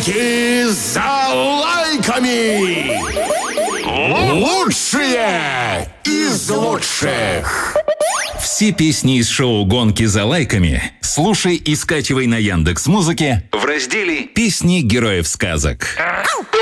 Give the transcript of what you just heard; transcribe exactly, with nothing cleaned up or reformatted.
Гонки за лайками! Лучшие из лучших! Все песни из шоу «Гонки за лайками» слушай и скачивай на Яндекс.Музыке в разделе «Песни героев сказок».